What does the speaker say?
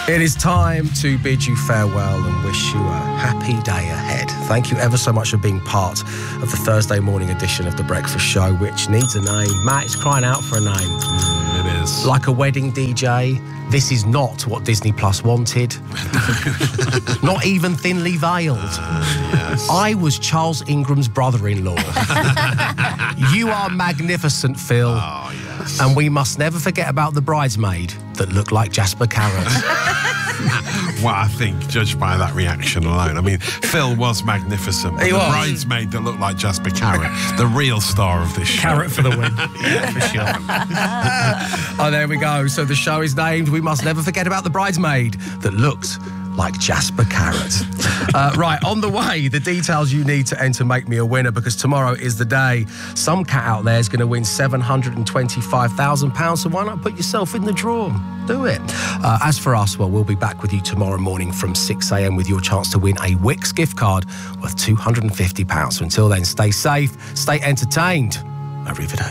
It is time to bid you farewell and wish you a happy day ahead. Thank you ever so much for being part of the Thursday morning edition of The Breakfast Show, which needs a name. Matt, it's crying out for a name. It is. Like a wedding DJ, this is not what Disney Plus wanted. Not even thinly veiled. Yes. I was Charles Ingram's brother-in-law. You are magnificent, Phil. Oh, yes. And we must never forget about the bridesmaid that looked like Jasper Carrot. Well, I think, judged by that reaction alone, I mean, Phil was magnificent. But He the was. bridesmaid that looked like Jasper Carrot, the real star of this show. Carrot for the win. Yeah, for sure. Oh, there we go. So the show is named We Must Never Forget About the Bridesmaid that looked like Jasper Carrot. Right, on the way, the details you need to enter Make Me a Winner, because tomorrow is the day. Some cat out there is going to win £725,000, so why not put yourself in the draw? Do it. As for us, well, we'll be back with you tomorrow morning from 6 a.m. with your chance to win a Wix gift card worth £250. So until then, stay safe, stay entertained. Arrivederci.